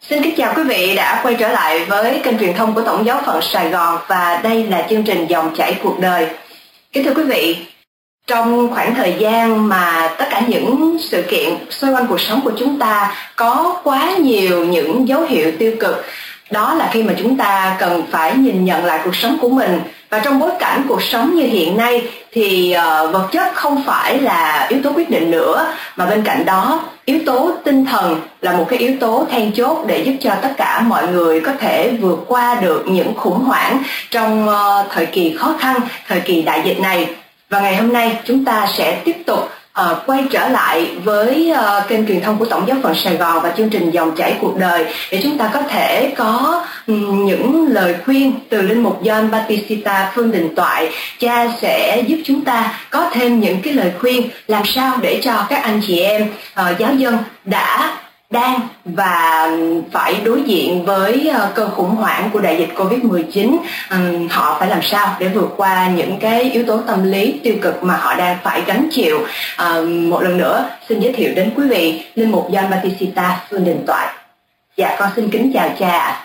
Xin kính chào quý vị đã quay trở lại với kênh truyền thông của Tổng giáo phận Sài Gòn và đây là chương trình Dòng chảy cuộc đời. Kính thưa quý vị, trong khoảng thời gian mà tất cả những sự kiện xoay quanh cuộc sống của chúng ta có quá nhiều những dấu hiệu tiêu cực, đó là khi mà chúng ta cần phải nhìn nhận lại cuộc sống của mình. Và trong bối cảnh cuộc sống như hiện nay thì vật chất không phải là yếu tố quyết định nữa, mà bên cạnh đó yếu tố tinh thần là một cái yếu tố then chốt để giúp cho tất cả mọi người có thể vượt qua được những khủng hoảng trong thời kỳ khó khăn, thời kỳ đại dịch này. Và ngày hôm nay chúng ta sẽ tiếp tục quay trở lại với kênh truyền thông của Tổng giáo phận Sài Gòn và chương trình Dòng chảy cuộc đời để chúng ta có thể có những lời khuyên từ Linh mục John Batista Phương Đình Toại. Cha sẽ giúp chúng ta có thêm những cái lời khuyên làm sao để cho các anh chị em giáo dân đang và phải đối diện với cơn khủng hoảng của đại dịch Covid-19, họ phải làm sao để vượt qua những cái yếu tố tâm lý tiêu cực mà họ đang phải gánh chịu. Một lần nữa xin giới thiệu đến quý vị Linh mục John Batista Phương Đình Toại. Dạ, con xin kính chào cha.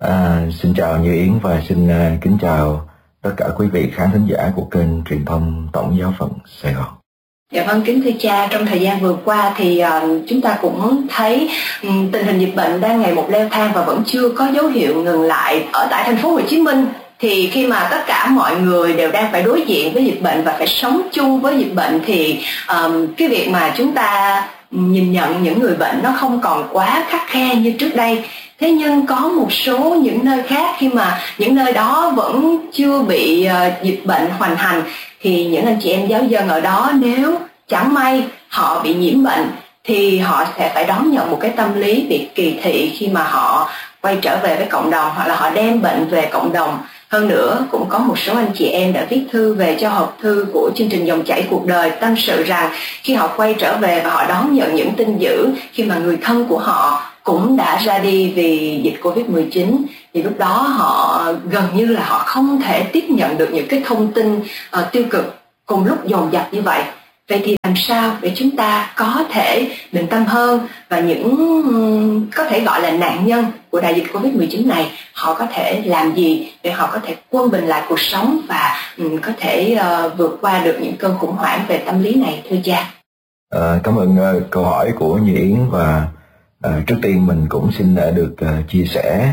Xin chào Như Yến và xin kính chào tất cả quý vị khán thính giả của kênh truyền thông Tổng giáo phận Sài Gòn. Dạ vâng, kính thưa cha, trong thời gian vừa qua thì chúng ta cũng thấy tình hình dịch bệnh đang ngày một leo thang và vẫn chưa có dấu hiệu ngừng lại. Ở tại thành phố Hồ Chí Minh thì khi mà tất cả mọi người đều đang phải đối diện với dịch bệnh và phải sống chung với dịch bệnh thì cái việc mà chúng ta nhìn nhận những người bệnh nó không còn quá khắt khe như trước đây. Thế nhưng có một số những nơi khác, khi mà những nơi đó vẫn chưa bị dịch bệnh hoành hành, thì những anh chị em giáo dân ở đó nếu chẳng may họ bị nhiễm bệnh thì họ sẽ phải đón nhận một cái tâm lý bị kỳ thị khi mà họ quay trở về với cộng đồng, hoặc là họ đem bệnh về cộng đồng. Hơn nữa cũng có một số anh chị em đã viết thư về cho hộp thư của chương trình Dòng chảy cuộc đời, tâm sự rằng khi họ quay trở về và họ đón nhận những tin dữ khi mà người thân của họ cũng đã ra đi vì dịch Covid-19, thì lúc đó họ gần như là họ không thể tiếp nhận được những cái thông tin tiêu cực cùng lúc dồn dập như vậy. Vậy thì làm sao để chúng ta có thể bình tâm hơn, và những có thể gọi là nạn nhân của đại dịch Covid-19 này, họ có thể làm gì để họ có thể quân bình lại cuộc sống và có thể vượt qua được những cơn khủng hoảng về tâm lý này, thưa cha? Cảm ơn câu hỏi của Như Yến, và trước tiên mình cũng xin được chia sẻ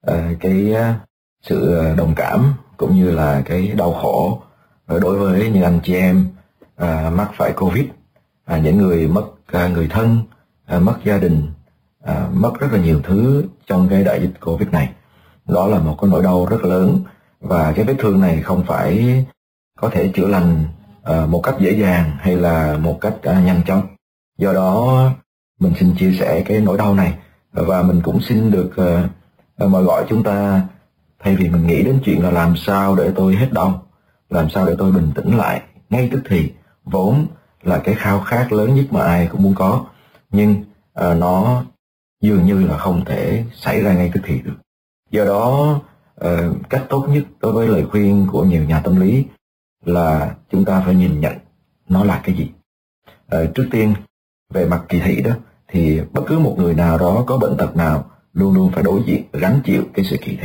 cái sự đồng cảm cũng như là cái đau khổ đối với những anh chị em mắc phải Covid, những người mất người thân, mất gia đình, mất rất là nhiều thứ trong cái đại dịch Covid này. Đó là một cái nỗi đau rất lớn, và cái vết thương này không phải có thể chữa lành một cách dễ dàng hay là một cách nhanh chóng. Do đó mình xin chia sẻ cái nỗi đau này, và mình cũng xin được mời gọi chúng ta, thay vì mình nghĩ đến chuyện là làm sao để tôi hết đau, làm sao để tôi bình tĩnh lại ngay tức thì, vốn là cái khao khát lớn nhất mà ai cũng muốn có, nhưng nó dường như là không thể xảy ra ngay tức thì được. Do đó cách tốt nhất đối với lời khuyên của nhiều nhà tâm lý là chúng ta phải nhìn nhận nó là cái gì. Trước tiên về mặt kỳ thị đó, thì bất cứ một người nào đó có bệnh tật nào luôn luôn phải đối diện, gánh chịu cái sự kỳ thị.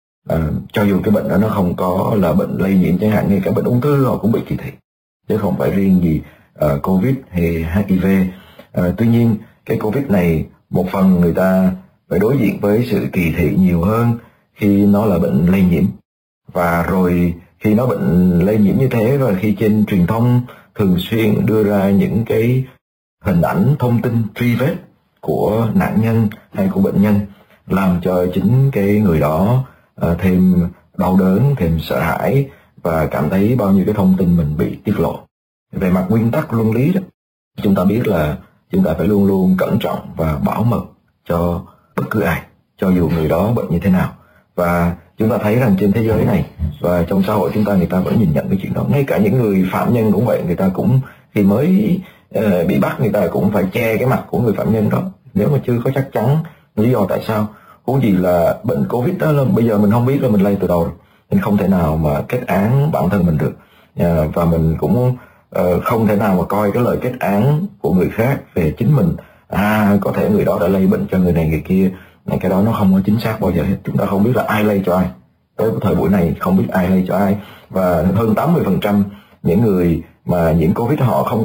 Cho dù cái bệnh đó nó không có là bệnh lây nhiễm, chẳng hạn như cả bệnh ung thư họ cũng bị kỳ thị, chứ không phải riêng gì Covid hay HIV. Tuy nhiên cái Covid này một phần người ta phải đối diện với sự kỳ thị nhiều hơn khi nó là bệnh lây nhiễm. Và rồi khi nó bệnh lây nhiễm như thế, và khi trên truyền thông thường xuyên đưa ra những cái hình ảnh thông tin truy vết của nạn nhân hay của bệnh nhân, làm cho chính cái người đó thêm đau đớn, thêm sợ hãi, và cảm thấy bao nhiêu cái thông tin mình bị tiết lộ. Về mặt nguyên tắc luân lý đó, chúng ta biết là chúng ta phải luôn luôn cẩn trọng và bảo mật cho bất cứ ai, cho dù người đó bệnh như thế nào. Và chúng ta thấy rằng trên thế giới này và trong xã hội chúng ta, người ta vẫn nhìn nhận cái chuyện đó. Ngay cả những người phạm nhân cũng vậy, người ta cũng khi mới bị bắt, người ta cũng phải che cái mặt của người phạm nhân đó, nếu mà chưa có chắc chắn lý do tại sao. Huống gì là bệnh Covid đó là bây giờ mình không biết là mình lây từ đâu rồi, nên không thể nào mà kết án bản thân mình được, và mình cũng không thể nào mà coi cái lời kết án của người khác về chính mình, có thể người đó đã lây bệnh cho người này người kia, cái đó nó không có chính xác bao giờ hết. Chúng ta không biết là ai lây cho ai, tới thời buổi này không biết ai lây cho ai, và hơn 80% những người mà nhiễm Covid họ không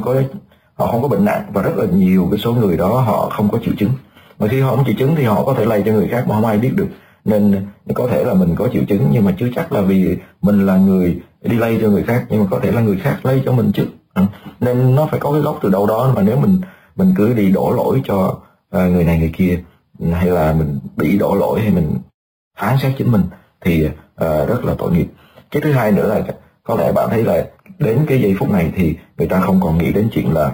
có bệnh nặng, và rất là nhiều cái số người đó họ không có triệu chứng. Mà khi họ không triệu chứng thì họ có thể lây cho người khác mà không ai biết được. Nên có thể là mình có triệu chứng nhưng mà chưa chắc là vì mình là người đi lây cho người khác, nhưng mà có thể là người khác lây cho mình chứ. Nên nó phải có cái gốc từ đâu đó, mà nếu mình cứ đi đổ lỗi cho người này người kia, hay là mình bị đổ lỗi, hay mình phán xét chính mình thì rất là tội nghiệp. Cái thứ hai nữa là có lẽ bạn thấy là đến cái giây phút này thì người ta không còn nghĩ đến chuyện là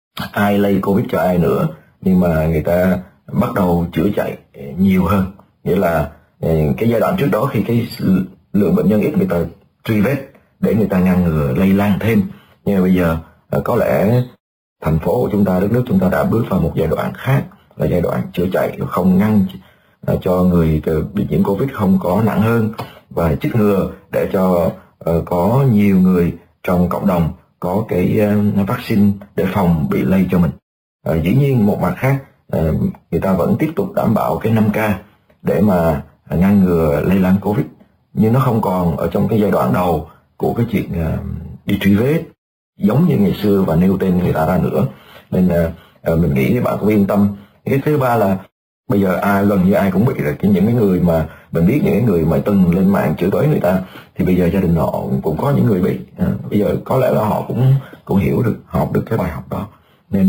ai lây Covid cho ai nữa, nhưng mà người ta bắt đầu chữa chạy nhiều hơn. Nghĩa là cái giai đoạn trước đó khi cái lượng bệnh nhân ít, người ta truy vết để người ta ngăn ngừa lây lan thêm. Nhưng mà bây giờ có lẽ thành phố của chúng ta, đất nước chúng ta đã bước vào một giai đoạn khác, là giai đoạn chữa chạy, không ngăn cho người bị nhiễm Covid không có nặng hơn, và chích ngừa để cho có nhiều người trong cộng đồng có cái vaccine để phòng bị lây cho mình. Dĩ nhiên một mặt khác, người ta vẫn tiếp tục đảm bảo cái 5K để mà ngăn ngừa lây lan Covid, nhưng nó không còn ở trong cái giai đoạn đầu của cái chuyện đi truy vết giống như ngày xưa và nêu tên người ta ra nữa. Nên mình nghĩ các bạn cũng yên tâm. Cái thứ ba là bây giờ gần như ai cũng bị rồi. Những cái người mà mình biết, những cái người mà từng lên mạng chửi bới người ta, thì bây giờ gia đình họ cũng có những người bị. Bây giờ có lẽ là họ cũng hiểu được, học được cái bài học đó, nên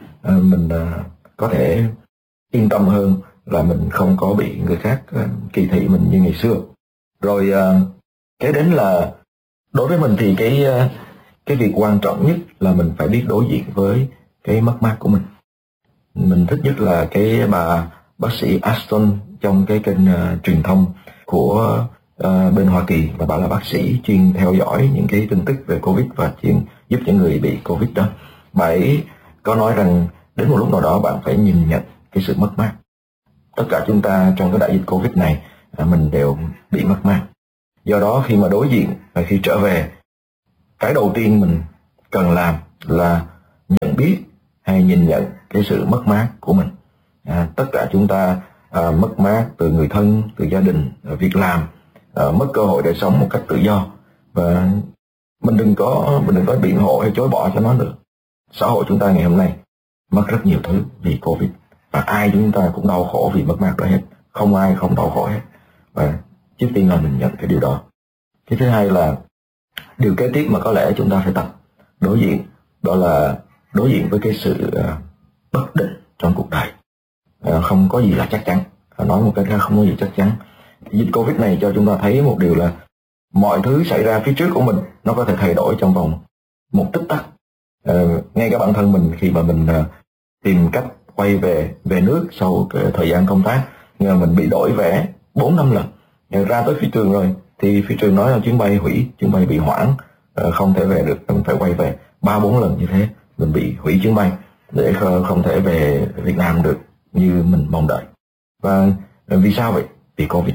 mình có thể yên tâm hơn là mình không có bị người khác kỳ thị mình như ngày xưa. Rồi cái đến là đối với mình thì cái việc quan trọng nhất là mình phải biết đối diện với cái mất mát của mình. Mình thích nhất là cái bà bác sĩ Aston trong cái kênh truyền thông của bên Hoa Kỳ, và bà là bác sĩ chuyên theo dõi những cái tin tức về Covid và chuyên giúp những người bị Covid đó. Bà ấy có nói rằng đến một lúc nào đó bạn phải nhìn nhận cái sự mất mát. Tất cả chúng ta trong cái đại dịch Covid này mình đều bị mất mát. Do đó khi mà đối diện và khi trở về, cái đầu tiên mình cần làm là nhận biết hay nhìn nhận cái sự mất mát của mình. Tất cả chúng ta mất mát từ người thân, từ gia đình, việc làm, mất cơ hội để sống một cách tự do, và mình đừng có biện hộ hay chối bỏ cho nó nữa. Xã hội chúng ta ngày hôm nay mất rất nhiều thứ vì Covid, và ai chúng ta cũng đau khổ vì mất mát đó hết, không ai không đau khổ hết. Và trước tiên là mình nhận cái điều đó. Cái thứ hai là điều kế tiếp mà có lẽ chúng ta phải tập đối diện, đó là đối diện với cái sự bất định trong cuộc đời. Không có gì là chắc chắn. Nói một cách khác, không có gì chắc chắn. Dịch Covid này cho chúng ta thấy một điều là mọi thứ xảy ra phía trước của mình nó có thể thay đổi trong vòng một tích tắc. Ngay cả bản thân mình, khi mà mình tìm cách quay về nước sau cái thời gian công tác, nhưng mà mình bị đổi vé 4-5 lần. Ra tới phi trường rồi thì phi trường nói là chuyến bay hủy, chuyến bay bị hoãn, không thể về được, mình phải quay về 3-4 lần như thế. Mình bị hủy chuyến bay để không thể về Việt Nam được như mình mong đợi. Và vì sao vậy? Vì Covid.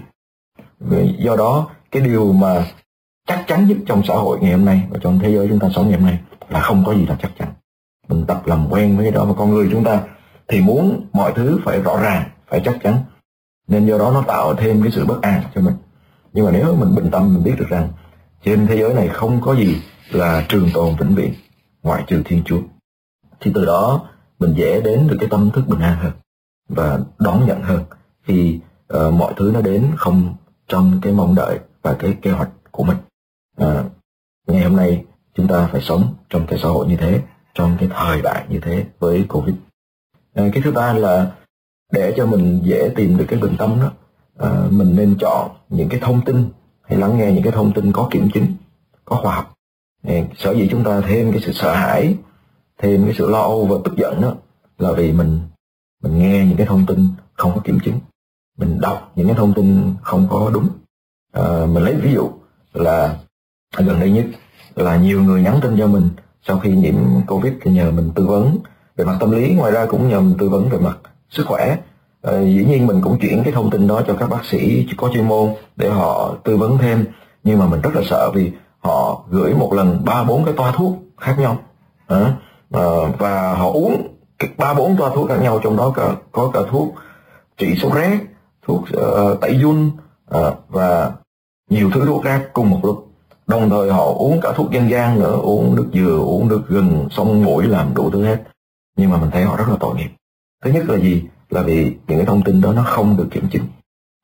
Do đó cái điều mà chắc chắn nhất trong xã hội ngày hôm nay và trong thế giới chúng ta sống ngày hôm nay là không có gì là chắc chắn. Mình tập làm quen với cái đó, và con người chúng ta thì muốn mọi thứ phải rõ ràng, phải chắc chắn, nên do đó nó tạo thêm cái sự bất an cho mình. Nhưng mà nếu mình bình tâm, mình biết được rằng trên thế giới này không có gì là trường tồn vĩnh viễn ngoại trừ Thiên Chúa, thì từ đó mình dễ đến được cái tâm thức bình an hơn và đón nhận hơn khi mọi thứ nó đến không trong cái mong đợi và cái kế hoạch của mình. Ngày hôm nay chúng ta phải sống trong cái xã hội như thế, trong cái thời đại như thế với Covid. Cái thứ ba là để cho mình dễ tìm được cái bình tâm đó, mình nên chọn những cái thông tin hay lắng nghe những cái thông tin có kiểm chứng, có khoa học. Sở dĩ chúng ta thêm cái sự sợ hãi, thêm cái sự lo âu và tức giận đó là vì mình nghe những cái thông tin không có kiểm chứng, mình đọc những cái thông tin không có đúng. Mình lấy ví dụ là gần đây nhất là nhiều người nhắn tin cho mình sau khi nhiễm Covid thì nhờ mình tư vấn về mặt tâm lý, ngoài ra cũng nhờ mình tư vấn về mặt sức khỏe. Dĩ nhiên mình cũng chuyển cái thông tin đó cho các bác sĩ có chuyên môn để họ tư vấn thêm, nhưng mà mình rất là sợ vì họ gửi một lần 3-4 cái toa thuốc khác nhau, và họ uống 3-4 toa thuốc khác nhau, trong đó có cả thuốc trị sốt rét, thuốc tẩy giun và nhiều thứ thuốc khác cùng một lúc. Đồng thời họ uống cả thuốc dân gian nữa, uống nước dừa, uống nước gừng, xông mũi, làm đủ thứ hết. Nhưng mà mình thấy họ rất là tội nghiệp. Thứ nhất là gì? Là vì những cái thông tin đó nó không được kiểm chứng.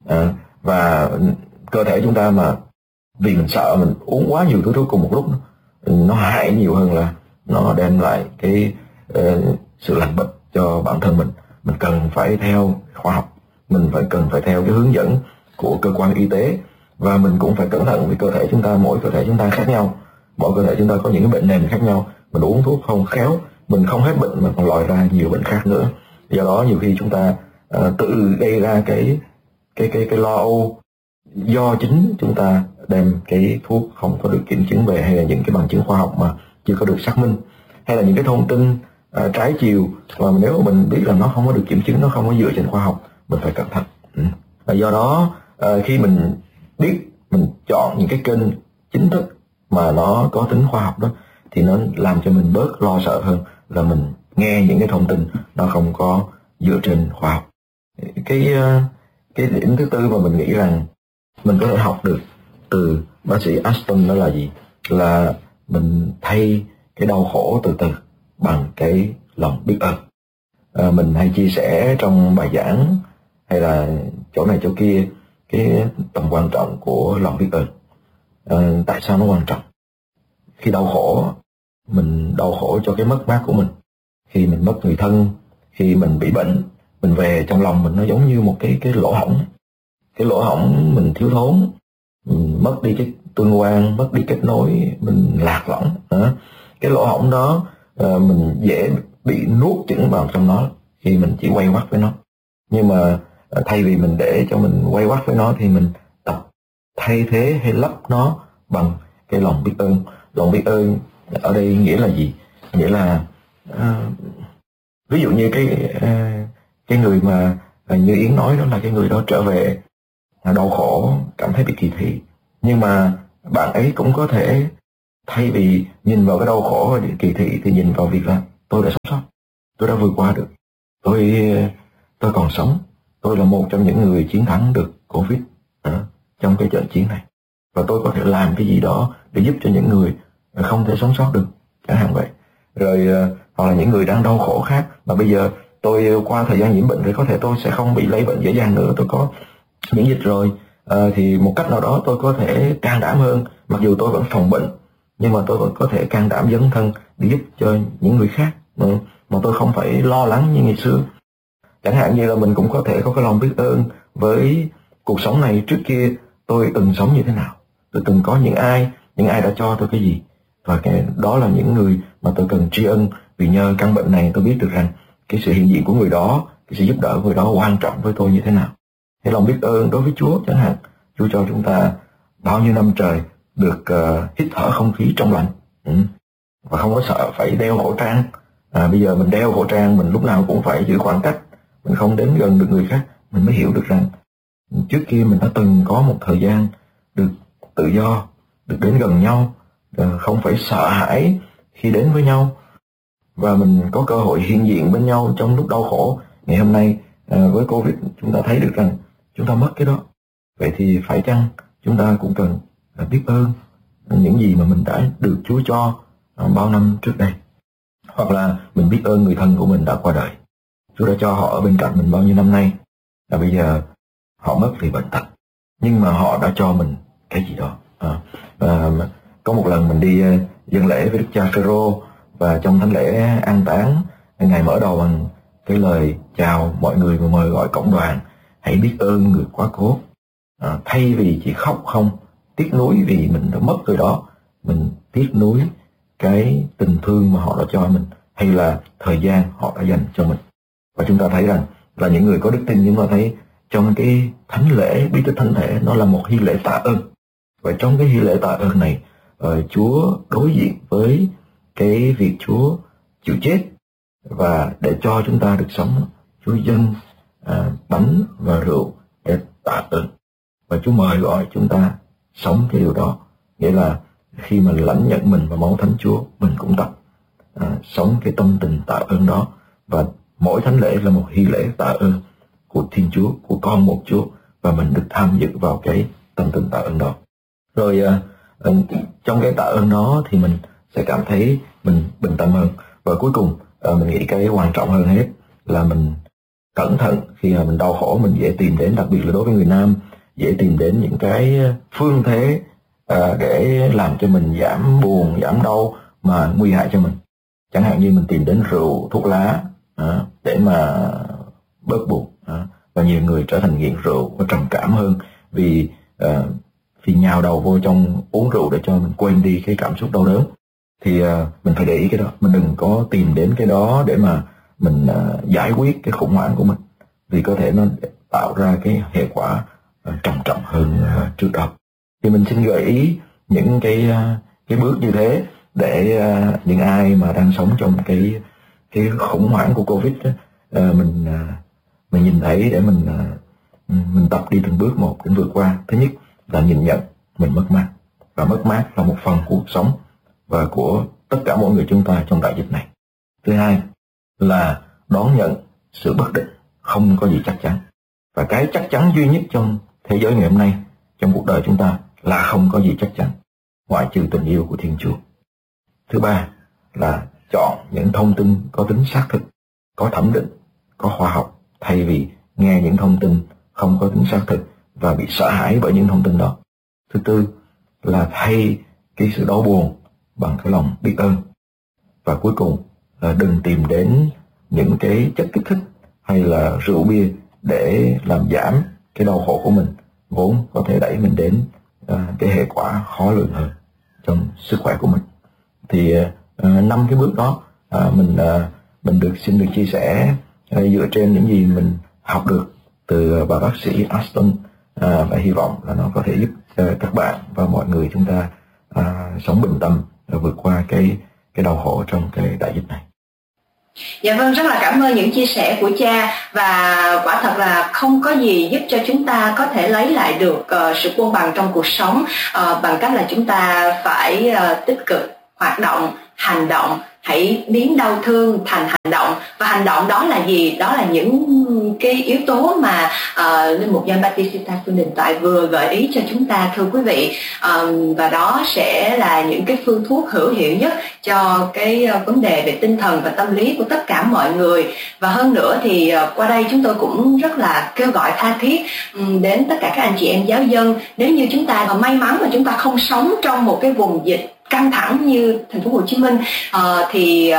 Và cơ thể chúng ta mà vì mình sợ mình uống quá nhiều thứ thuốc cùng một lúc, nó hại nhiều hơn là nó đem lại cái sự lành bệnh cho bản thân mình. Mình cần phải theo khoa học, mình cần phải theo cái hướng dẫn của cơ quan y tế, và mình cũng phải cẩn thận vì cơ thể chúng ta, mỗi cơ thể chúng ta khác nhau, mỗi cơ thể chúng ta có những cái bệnh nền khác nhau. Mình uống thuốc không khéo, mình không hết bệnh mà còn lòi ra nhiều bệnh khác nữa. Do đó nhiều khi chúng ta tự gây ra cái lo âu do chính chúng ta đem cái thuốc không có được kiểm chứng về, hay là những cái bằng chứng khoa học mà chưa có được xác minh, hay là những cái thông tin trái chiều mà nếu mình biết là nó không có được kiểm chứng, nó không có dựa trên khoa học, mình phải cẩn thận. Và do đó khi mình biết mình chọn những cái kênh chính thức mà nó có tính khoa học đó, thì nó làm cho mình bớt lo sợ hơn là mình nghe những cái thông tin nó không có dựa trên khoa học. Cái điểm thứ tư mà mình nghĩ rằng mình có thể học được từ bác sĩ Aston đó là gì? Là mình thay cái đau khổ từ từ bằng cái lòng biết ơn. Mình hay chia sẻ trong bài giảng hay là chỗ này chỗ kia cái tầm quan trọng của lòng biết ơn. Tại sao nó quan trọng? Khi đau khổ, mình đau khổ cho cái mất mát của mình. Khi mình mất người thân, khi mình bị bệnh, mình về trong lòng mình nó giống như một cái lỗ hổng. Cái lỗ hổng mình thiếu thốn, mình mất đi cái tuần hoàn, mất đi kết nối, mình lạc lõng. Cái lỗ hổng đó mình dễ bị nuốt chửng vào trong nó khi mình chỉ quay quắt với nó. Nhưng mà thay vì mình để cho mình quay quắt với nó, thì mình tập thay thế hay lấp nó bằng cái lòng biết ơn. Lòng biết ơn ở đây nghĩa là gì? Nghĩa là ví dụ như cái người mà như Yến nói, đó là cái người đó trở về đau khổ, cảm thấy bị kỳ thị, nhưng mà bạn ấy cũng có thể thay vì nhìn vào cái đau khổ và kỳ thị thì nhìn vào việc là tôi đã sống sót, tôi đã vượt qua được, tôi còn sống, tôi là một trong những người chiến thắng được Covid trong cái trận chiến này, và tôi có thể làm cái gì đó để giúp cho những người không thể sống sót được, chẳng hạn vậy. Rồi hoặc là những người đang đau khổ khác, mà bây giờ tôi qua thời gian nhiễm bệnh thì có thể tôi sẽ không bị lấy bệnh dễ dàng nữa, tôi có miễn dịch rồi, thì một cách nào đó tôi có thể can đảm hơn, mặc dù tôi vẫn phòng bệnh nhưng mà tôi vẫn có thể can đảm dấn thân để giúp cho những người khác mà tôi không phải lo lắng như ngày xưa. Chẳng hạn như là mình cũng có thể có cái lòng biết ơn với cuộc sống này. Trước kia tôi từng sống như thế nào, tôi từng có những ai đã cho tôi cái gì, và đó là những người mà tôi cần tri ân, vì nhờ căn bệnh này tôi biết được rằng cái sự hiện diện của người đó, cái sự giúp đỡ của người đó quan trọng với tôi như thế nào. Cái lòng biết ơn đối với Chúa chẳng hạn, Chúa cho chúng ta bao nhiêu năm trời được hít thở không khí trong lành, và không có sợ phải đeo khẩu trang. Bây giờ mình đeo khẩu trang, mình lúc nào cũng phải giữ khoảng cách, mình không đến gần được người khác. Mình mới hiểu được rằng trước kia mình đã từng có một thời gian được tự do, được đến gần nhau, không phải sợ hãi khi đến với nhau, và mình có cơ hội hiện diện bên nhau trong lúc đau khổ. Ngày hôm nay với Covid chúng ta thấy được rằng chúng ta mất cái đó. Vậy thì phải chăng chúng ta cũng cần biết ơn những gì mà mình đã được Chúa cho bao năm trước đây, hoặc là mình biết ơn người thân của mình đã qua đời. Chúa đã cho họ ở bên cạnh mình bao nhiêu năm nay, và bây giờ họ mất vì bệnh tật, nhưng mà họ đã cho mình cái gì đó. Có một lần mình đi dâng lễ với Đức Cha Phêrô, và trong thánh lễ an táng, Ngài mở đầu bằng cái lời chào mọi người và mời gọi cộng đoàn hãy biết ơn người quá cố. Thay vì chỉ khóc không, tiếc nuối vì mình đã mất người đó, mình tiếc nuối cái tình thương mà họ đã cho mình, hay là thời gian họ đã dành cho mình. Và chúng ta thấy rằng là những người có đức tin, chúng ta thấy trong cái thánh lễ bí tích thánh thể, nó là một nghi lễ tạ ơn. Và trong cái nghi lễ tạ ơn này, Chúa đối diện với cái việc Chúa chịu chết, và để cho chúng ta được sống, Chúa dâng bánh và rượu để tạ ơn, và Chúa mời gọi chúng ta sống cái điều đó. Nghĩa là khi mà lãnh nhận mình và máu thánh Chúa, mình cũng tập sống cái tâm tình tạ ơn đó. Và mỗi thánh lễ là một nghi lễ tạ ơn, của Thiên Chúa, của con một Chúa, và mình được tham dự vào cái tâm tình tạ ơn đó. Rồi trong cái tạ ơn đó thì mình sẽ cảm thấy mình bình tâm hơn. Và cuối cùng mình nghĩ cái quan trọng hơn hết là mình cẩn thận khi mà mình đau khổ. Mình dễ tìm đến, đặc biệt là đối với người nam, dễ tìm đến những cái phương thế để làm cho mình giảm buồn, giảm đau mà nguy hại cho mình. Chẳng hạn như mình tìm đến rượu, thuốc lá để mà bớt buồn. Và nhiều người trở thành nghiện rượu và trầm cảm hơn vì nhào đầu vô trong uống rượu để cho mình quên đi cái cảm xúc đau đớn. Thì mình phải để ý cái đó, mình đừng có tìm đến cái đó để mà mình giải quyết cái khủng hoảng của mình, vì có thể nó tạo ra cái hệ quả trầm trọng hơn trước đó. Thì mình xin gợi ý những cái bước như thế để những ai mà đang sống trong cái khủng hoảng của Covid đó, mình nhìn thấy để mình tập đi từng bước một để vượt qua. Thứ nhất là nhìn nhận mình mất mát, và mất mát là một phần của cuộc sống và của tất cả mọi người chúng ta trong đại dịch này. Thứ hai là đón nhận sự bất định, không có gì chắc chắn. Và cái chắc chắn duy nhất trong thế giới ngày hôm nay, trong cuộc đời chúng ta, là không có gì chắc chắn ngoại trừ tình yêu của Thiên Chúa. Thứ ba là chọn những thông tin có tính xác thực, có thẩm định, có khoa học, thay vì nghe những thông tin không có tính xác thực và bị sợ hãi bởi những thông tin đó. Thứ tư là thay cái sự đau buồn bằng cái lòng biết ơn. Và cuối cùng là đừng tìm đến những cái chất kích thích hay là rượu bia để làm giảm cái đau khổ của mình, vốn có thể đẩy mình đến cái hệ quả khó lường hơn trong sức khỏe của mình. Thì 5 cái bước đó mình xin được chia sẻ dựa trên những gì mình học được từ bà bác sĩ Aston, và hy vọng là nó có thể giúp các bạn và mọi người chúng ta sống bình tâm và vượt qua cái đau khổ trong cái đại dịch này. Dạ vâng, rất là cảm ơn những chia sẻ của cha, và quả thật là không có gì giúp cho chúng ta có thể lấy lại được sự cân bằng trong cuộc sống bằng cách là chúng ta phải tích cực hoạt động, hành động, hãy biến đau thương thành hành động. Và hành động đó là gì? Đó là những cái yếu tố mà Linh mục Gioan Battista Phương Đình Toại vừa gợi ý cho chúng ta, thưa quý vị. Và đó sẽ là những cái phương thuốc hữu hiệu nhất cho cái vấn đề về tinh thần và tâm lý của tất cả mọi người. Và hơn nữa thì qua đây chúng tôi cũng rất là kêu gọi tha thiết đến tất cả các anh chị em giáo dân, nếu như chúng ta may mắn mà chúng ta không sống trong một cái vùng dịch căng thẳng như thành phố Hồ Chí Minh, thì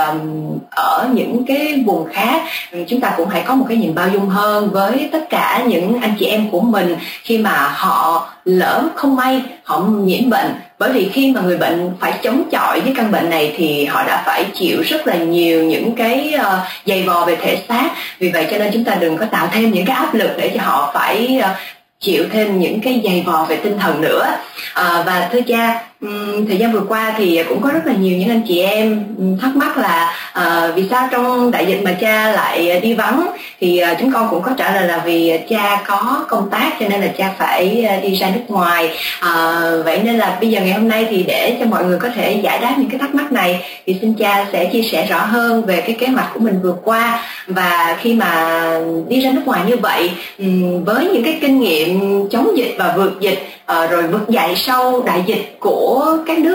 ở những cái vùng khác chúng ta cũng hãy có một cái nhìn bao dung hơn với tất cả những anh chị em của mình khi mà họ lỡ không may họ nhiễm bệnh. Bởi vì khi mà người bệnh phải chống chọi với căn bệnh này thì họ đã phải chịu rất là nhiều những cái dày vò về thể xác. Vì vậy cho nên chúng ta đừng có tạo thêm những cái áp lực để cho họ phải chịu thêm những cái dày vò về tinh thần nữa. Và thưa cha, thời gian vừa qua thì cũng có rất là nhiều những anh chị em thắc mắc là vì sao trong đại dịch mà cha lại đi vắng, thì chúng con cũng có trả lời là vì cha có công tác cho nên là cha phải đi ra nước ngoài. Vậy nên là bây giờ ngày hôm nay thì để cho mọi người có thể giải đáp những cái thắc mắc này thì xin cha sẽ chia sẻ rõ hơn về cái kế hoạch của mình vừa qua. Và khi mà đi ra nước ngoài như vậy, với những cái kinh nghiệm chống dịch và vượt dịch rồi vực dậy sau đại dịch của các nước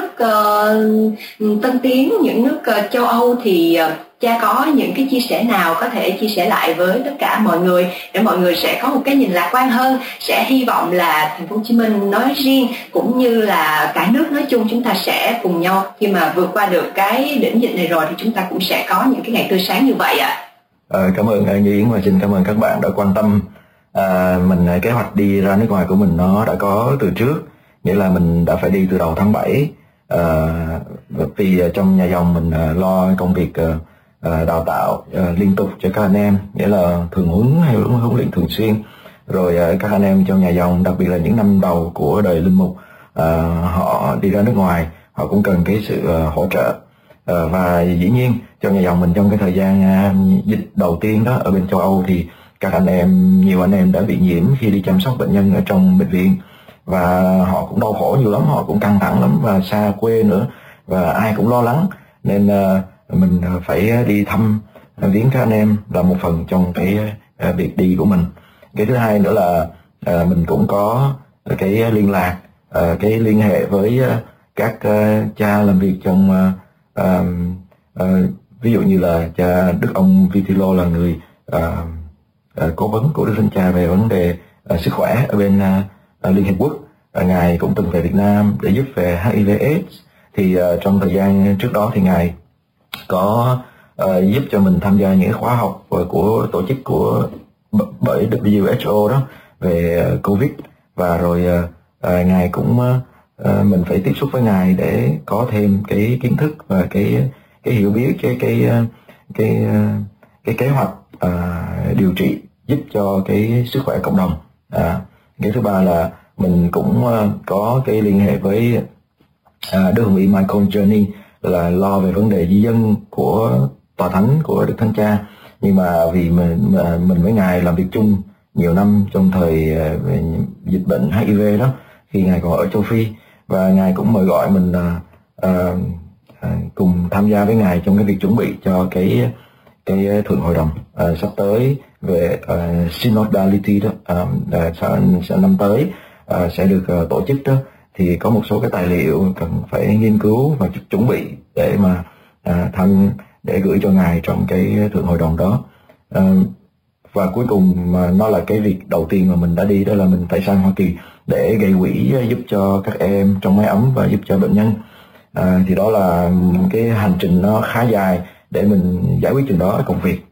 tân tiến, những nước châu Âu, thì cha có những cái chia sẻ nào có thể chia sẻ lại với tất cả mọi người để mọi người sẽ có một cái nhìn lạc quan hơn, sẽ hy vọng là thành phố Hồ Chí Minh nói riêng cũng như là cả nước nói chung chúng ta sẽ cùng nhau khi mà vượt qua được cái đỉnh dịch này rồi thì chúng ta cũng sẽ có những cái ngày tươi sáng như vậy ạ. Cảm ơn Như Yến và xin cảm ơn các bạn đã quan tâm. Kế hoạch đi ra nước ngoài của mình nó đã có từ trước, nghĩa là mình đã phải đi từ đầu tháng 7, vì trong nhà dòng mình lo công việc đào tạo liên tục cho các anh em, nghĩa là thường huấn hay huấn luyện thường xuyên. Rồi các anh em trong nhà dòng, đặc biệt là những năm đầu của đời linh mục, họ đi ra nước ngoài, họ cũng cần cái sự hỗ trợ. Và dĩ nhiên trong nhà dòng mình trong cái thời gian dịch đầu tiên đó ở bên châu Âu thì nhiều anh em đã bị nhiễm khi đi chăm sóc bệnh nhân ở trong bệnh viện, và họ cũng đau khổ nhiều lắm, họ cũng căng thẳng lắm và xa quê nữa, và ai cũng lo lắng, nên mình phải đi thăm viếng các anh em là một phần trong cái việc đi của mình. Cái thứ hai nữa là mình cũng có cái liên lạc, cái liên hệ với các cha làm việc trong ví dụ như là cha Đức ông Vitilo là người cố vấn của Đức Thánh Cha về vấn đề sức khỏe ở bên Liên Hiệp Quốc. Ngài cũng từng về Việt Nam để giúp về HIV/AIDS. Thì trong thời gian trước đó thì Ngài có giúp cho mình tham gia những khóa học của tổ chức bởi WHO đó về Covid, và rồi Ngài cũng mình phải tiếp xúc với Ngài để có thêm cái kiến thức và cái hiểu biết cái kế hoạch điều trị giúp cho cái sức khỏe cộng đồng. Cái thứ ba là mình cũng có cái liên hệ với Đức Hồng Y Michael Journey, là lo về vấn đề di dân của tòa thánh của Đức Thánh Cha. Nhưng mà vì mình với Ngài làm việc chung nhiều năm trong thời dịch bệnh HIV đó, khi Ngài còn ở châu Phi, và Ngài cũng mời gọi mình cùng tham gia với Ngài trong cái việc chuẩn bị cho cái thượng hội đồng sắp tới về synodality đó, năm tới sẽ được tổ chức đó. Thì có một số cái tài liệu cần phải nghiên cứu và chuẩn bị để mà để gửi cho Ngài trong cái thượng hội đồng đó. Và cuối cùng mà nó là cái việc đầu tiên mà mình đã đi, đó là mình phải sang Hoa Kỳ để gây quỹ giúp cho các em trong mái ấm và giúp cho bệnh nhân. Thì đó là cái hành trình nó khá dài để mình giải quyết chuyện đó ở công việc.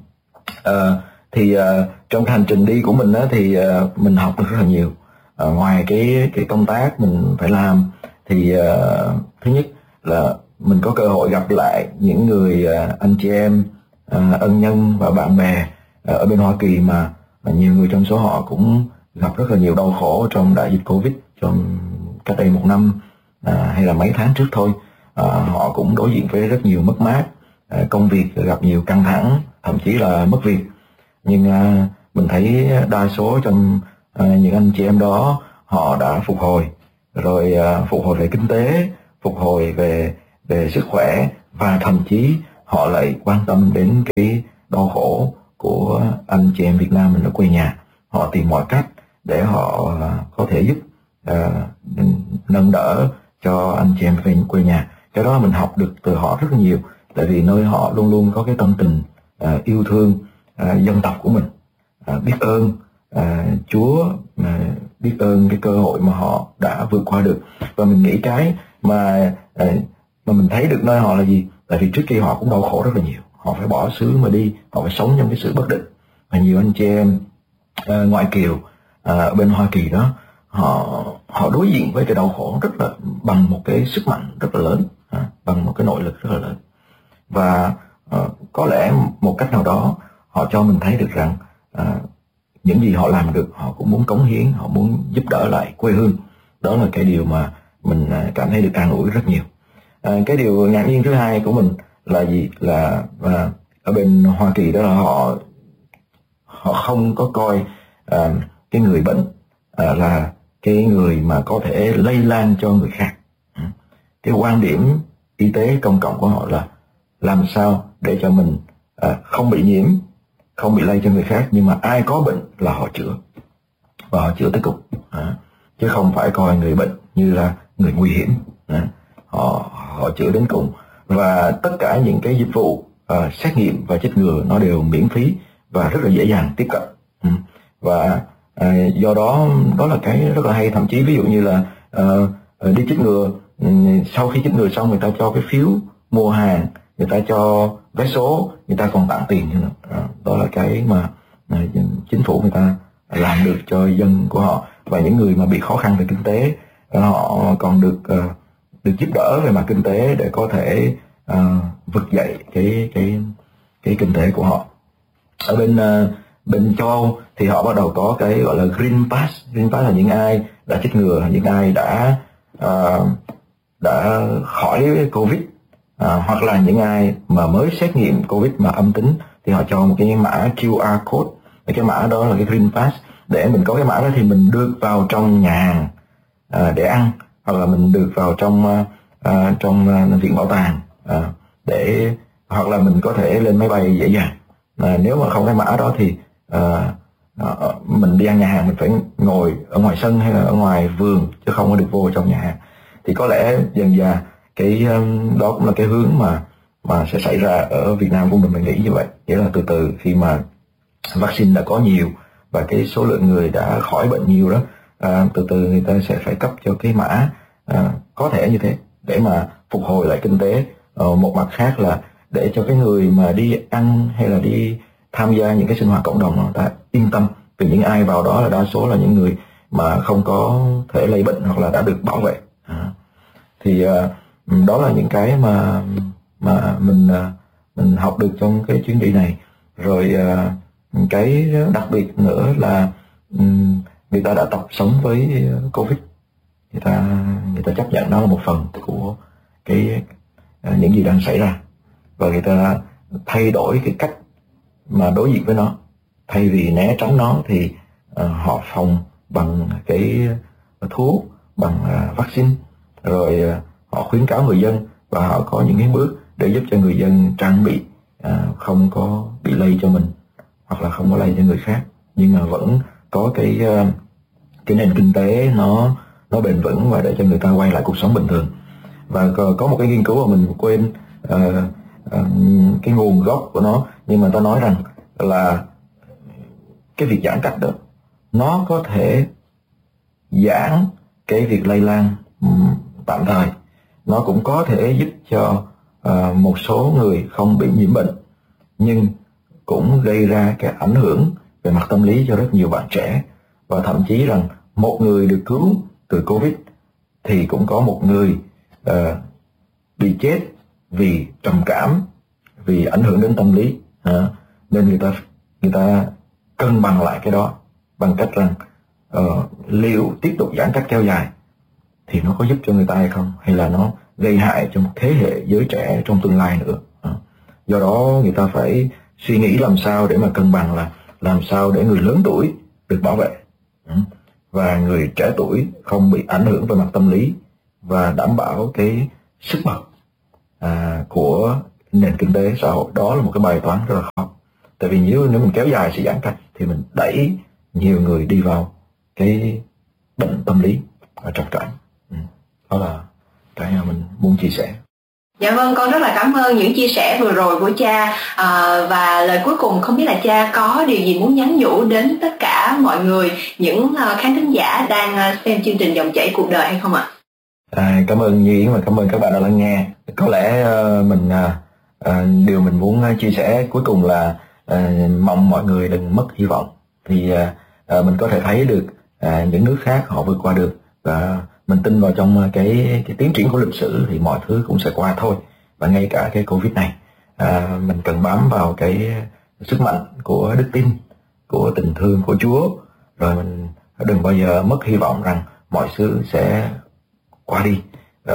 Trong hành trình đi của mình thì mình học được rất là nhiều. Ngoài cái công tác mình phải làm thì thứ nhất là mình có cơ hội gặp lại những người anh chị em ân nhân và bạn bè ở bên Hoa Kỳ mà nhiều người trong số họ cũng gặp rất là nhiều đau khổ trong đại dịch Covid trong cách đây 1 năm hay là mấy tháng trước thôi. Họ cũng đối diện với rất nhiều mất mát, công việc gặp nhiều căng thẳng, thậm chí là mất việc. Nhưng mình thấy đa số trong những anh chị em đó họ đã phục hồi, rồi phục hồi về kinh tế, phục hồi về sức khỏe, và thậm chí họ lại quan tâm đến cái đau khổ của anh chị em Việt Nam mình ở quê nhà. Họ tìm mọi cách để họ có thể giúp nâng đỡ cho anh chị em về quê nhà. Cái đó mình học được từ họ rất nhiều, tại vì nơi họ luôn luôn có cái tâm tình yêu thương dân tộc của mình, biết ơn Chúa, biết ơn cái cơ hội mà họ đã vượt qua được. Và mình nghĩ cái mà mình thấy được nơi họ là gì? Tại vì trước kia họ cũng đau khổ rất là nhiều, họ phải bỏ xứ mà đi, họ phải sống trong cái sự bất định. Và nhiều anh chị em ngoại kiều ở bên Hoa Kỳ đó, họ đối diện với cái đau khổ rất là bằng một cái sức mạnh rất là lớn, bằng một cái nội lực rất là lớn. Và có lẽ một cách nào đó họ cho mình thấy được rằng những gì họ làm được, họ cũng muốn cống hiến, họ muốn giúp đỡ lại quê hương. Đó là cái điều mà mình cảm thấy được an ủi rất nhiều. Cái điều ngạc nhiên thứ hai của mình là gì? Là ở bên Hoa Kỳ đó là họ không có coi cái người bệnh là cái người mà có thể lây lan cho người khác. Cái quan điểm y tế công cộng của họ là làm sao để cho mình không bị nhiễm, không bị lây cho người khác, nhưng mà ai có bệnh là họ chữa, và họ chữa tới cùng, chứ không phải coi người bệnh như là người nguy hiểm. Họ chữa đến cùng, và tất cả những cái dịch vụ xét nghiệm và chích ngừa nó đều miễn phí và rất là dễ dàng tiếp cận. Và do đó là cái rất là hay. Thậm chí ví dụ như là đi chích ngừa, sau khi chích ngừa xong người ta cho cái phiếu mua hàng, người ta cho vé số, người ta còn tặng tiền nữa. Đó là cái mà chính phủ người ta làm được cho dân của họ. Và những người mà bị khó khăn về kinh tế, họ còn được giúp đỡ về mặt kinh tế để có thể vực dậy cái kinh tế của họ. Ở bên châu Âu thì họ bắt đầu có cái gọi là Green Pass. Green Pass là những ai đã chích ngừa, những ai đã khỏi Covid, hoặc là những ai mà mới xét nghiệm Covid mà âm tính, thì họ cho một cái mã QR code. Cái mã đó là cái Green Pass. Để mình có cái mã đó thì mình được vào trong nhà hàng để ăn, hoặc là mình được vào trong viện bảo tàng hoặc là mình có thể lên máy bay dễ dàng. Nếu mà không cái mã đó thì Mình đi ăn nhà hàng mình phải ngồi ở ngoài sân hay là ở ngoài vườn chứ không có được vô trong nhà hàng. Thì có lẽ dần dà cái đó cũng là cái hướng mà sẽ xảy ra ở Việt Nam của mình nghĩ như vậy. Nghĩa là từ từ khi mà vaccine đã có nhiều và cái số lượng người đã khỏi bệnh nhiều đó, từ từ người ta sẽ phải cấp cho cái mã có thể như thế để mà phục hồi lại kinh tế. Một mặt khác là để cho cái người mà đi ăn hay là đi tham gia những cái sinh hoạt cộng đồng người ta yên tâm, vì những ai vào đó là đa số là những người mà không có thể lây bệnh hoặc là đã được bảo vệ. Thì đó là những cái mà mình học được trong cái chuyến đi này. Rồi cái đặc biệt nữa là người ta đã tập sống với Covid, người ta chấp nhận nó là một phần của cái những gì đang xảy ra, và người ta thay đổi cái cách mà đối diện với nó. Thay vì né tránh nó thì họ phòng bằng cái thuốc, bằng vaccine, rồi họ khuyến cáo người dân và họ có những cái bước để giúp cho người dân trang bị, không có bị lây cho mình hoặc là không có lây cho người khác, nhưng mà vẫn có cái nền kinh tế nó bền vững và để cho người ta quay lại cuộc sống bình thường. Và có một cái nghiên cứu mà mình quên cái nguồn gốc của nó, nhưng mà ta nói rằng là cái việc giãn cách đó nó có thể giãn cái việc lây lan tạm thời, nó cũng có thể giúp cho một số người không bị nhiễm bệnh, nhưng cũng gây ra cái ảnh hưởng về mặt tâm lý cho rất nhiều bạn trẻ. Và thậm chí rằng một người được cứu từ Covid thì cũng có một người bị chết vì trầm cảm, vì ảnh hưởng đến tâm lý. Nên người ta cân bằng lại cái đó bằng cách rằng liệu tiếp tục giãn cách kéo dài thì nó có giúp cho người ta hay không, hay là nó gây hại cho một thế hệ giới trẻ trong tương lai nữa. Do đó người ta phải suy nghĩ làm sao để mà cân bằng, là làm sao để người lớn tuổi được bảo vệ và người trẻ tuổi không bị ảnh hưởng về mặt tâm lý, và đảm bảo cái sức bật của nền kinh tế xã hội. Đó là một cái bài toán rất là khó. Tại vì nếu mình kéo dài sự giãn cách thì mình đẩy nhiều người đi vào cái bệnh tâm lý và trầm cảm. Đó là cái mà mình muốn chia sẻ. Dạ vâng, con rất là cảm ơn những chia sẻ vừa rồi của cha, và lời cuối cùng không biết là cha có điều gì muốn nhắn nhủ đến tất cả mọi người, những khán thính giả đang xem chương trình Dòng chảy cuộc đời hay không ạ? Cảm ơn Như Yến và cảm ơn các bạn đã lắng nghe. Có lẽ điều mình muốn chia sẻ cuối cùng là mong mọi người đừng mất hy vọng. Thì mình có thể thấy được những nước khác họ vượt qua được, và mình tin vào trong cái tiến triển của lịch sử thì mọi thứ cũng sẽ qua thôi. Và ngay cả cái Covid này, mình cần bám vào cái sức mạnh của đức tin, của tình thương của Chúa, rồi mình đừng bao giờ mất hy vọng rằng mọi thứ sẽ qua đi.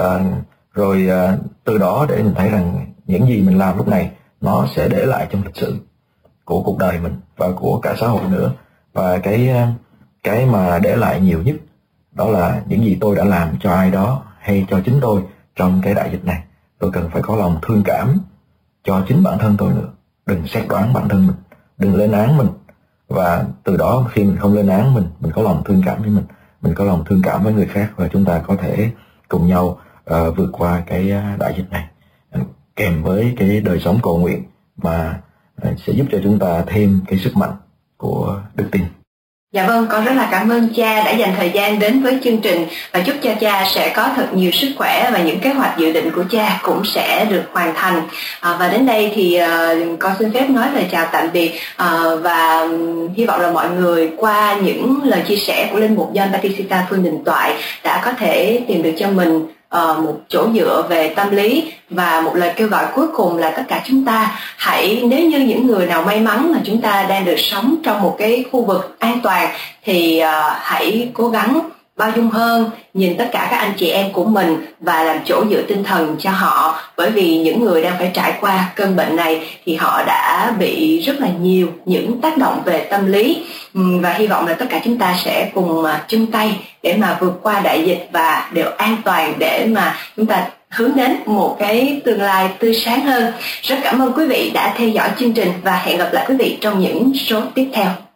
Rồi từ đó để mình thấy rằng những gì mình làm lúc này nó sẽ để lại trong lịch sử của cuộc đời mình và của cả xã hội nữa. Và cái mà để lại nhiều nhất đó là những gì tôi đã làm cho ai đó hay cho chính tôi trong cái đại dịch này. Tôi cần phải có lòng thương cảm cho chính bản thân tôi nữa. Đừng xét đoán bản thân mình, đừng lên án mình. Và từ đó khi mình không lên án mình có lòng thương cảm với mình có lòng thương cảm với người khác, và chúng ta có thể cùng nhau vượt qua cái đại dịch này, kèm với cái đời sống cầu nguyện mà sẽ giúp cho chúng ta thêm cái sức mạnh của đức tin. Dạ vâng, con rất là cảm ơn cha đã dành thời gian đến với chương trình, và chúc cho cha sẽ có thật nhiều sức khỏe và những kế hoạch dự định của cha cũng sẽ được hoàn thành. Và đến đây thì con xin phép nói lời chào tạm biệt, và hy vọng là mọi người qua những lời chia sẻ của Linh Mục John Batista Phương Đình Toại đã có thể tìm được cho mình một chỗ dựa về tâm lý. Và một lời kêu gọi cuối cùng là tất cả chúng ta hãy, nếu như những người nào may mắn mà chúng ta đang được sống trong một cái khu vực an toàn, thì hãy cố gắng bao dung hơn, nhìn tất cả các anh chị em của mình và làm chỗ dựa tinh thần cho họ. Bởi vì những người đang phải trải qua cơn bệnh này thì họ đã bị rất là nhiều những tác động về tâm lý, và hy vọng là tất cả chúng ta sẽ cùng chung tay để mà vượt qua đại dịch và đều an toàn, để mà chúng ta hướng đến một cái tương lai tươi sáng hơn. Rất cảm ơn quý vị đã theo dõi chương trình và hẹn gặp lại quý vị trong những số tiếp theo.